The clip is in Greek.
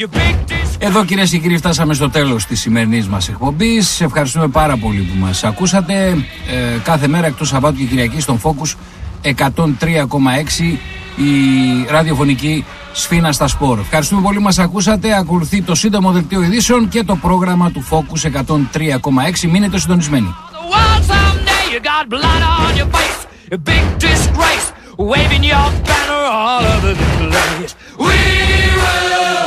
Εδώ, κυρίες και κύριοι, φτάσαμε στο τέλος της σημερινής μας εκπομπής. Ευχαριστούμε πάρα πολύ που μας ακούσατε. Κάθε μέρα εκτός Σαββάτου και Κυριακή στον Focus 103,6 η ραδιοφωνική Σφίνα στα Σπορ. Ευχαριστούμε πολύ που μας ακούσατε. Ακολουθεί το σύντομο δελτίο ειδήσεων και το πρόγραμμα του Focus 103,6. Μείνετε συντονισμένοι. Waving your banner all over the place. We will